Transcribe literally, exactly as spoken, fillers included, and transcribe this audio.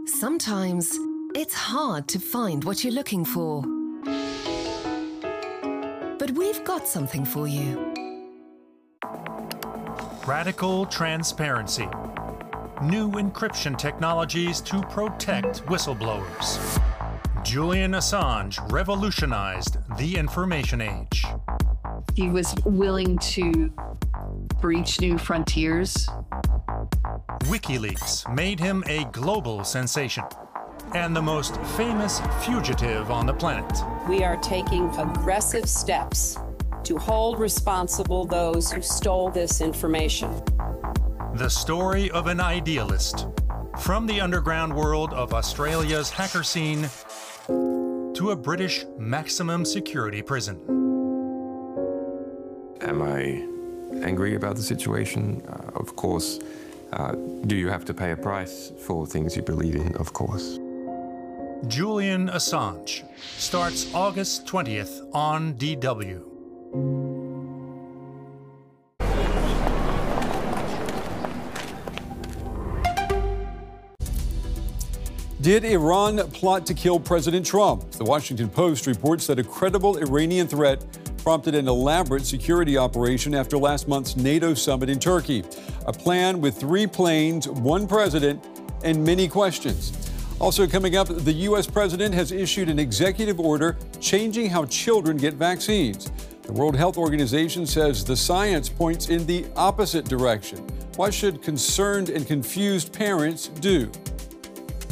Sometimes it's hard to find what you're looking for. But we've got something for you. Radical transparency. New encryption technologies to protect whistleblowers. Julian Assange revolutionized the information age. He was willing to breach new frontiers. WikiLeaks made him a global sensation and the most famous fugitive on the planet. We are taking aggressive steps to hold responsible those who stole this information. The story of an idealist, from the underground world of Australia's hacker scene to a British maximum security prison. Am I angry about the situation? Uh, of course. Uh, do you have to pay a price for things you believe in? Of course. Julian Assange starts August twentieth on D W. Did Iran plot to kill President Trump? The Washington Post reports that a credible Iranian threat prompted an elaborate security operation after last month's NATO summit in Turkey. A plan with three planes, one president, and many questions. Also coming up, the U S president has issued an executive order changing how children get vaccines. The World Health Organization says the science points in the opposite direction. What should concerned and confused parents do?